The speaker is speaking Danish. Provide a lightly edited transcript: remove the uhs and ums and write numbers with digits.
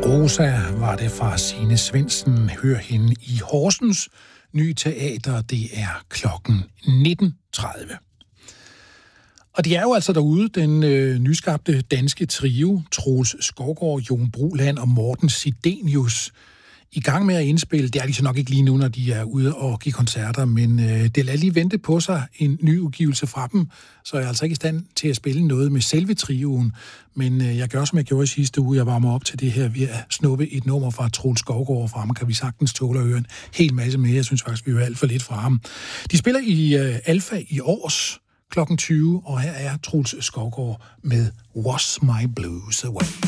Rosa var det fra Signe Svendsen. Hør hende i Horsens Nye Teater. Det er klokken 19.30. Og de er jo altså derude, den nyskabte danske trio, Troels Skovgaard, Jon Bruland og Morten Sidenius, i gang med at indspille. Det er de så nok ikke lige nu, når de er ude og give koncerter, men det lader lige vente på sig en ny udgivelse fra dem, så jeg er altså ikke i stand til at spille noget med selve trioen. Men jeg gør, som jeg gjorde i sidste uge. Jeg varmer op til det her ved at snuppe et nummer fra Troels Skovgaard fra ham. Kan vi sagtens tåle at høre en hel masse mere. Jeg synes faktisk, vi hører alt for lidt fra ham. De spiller i Alfa i års klokken 20, og her er Troels Skovgaard med Wash My Blues Away.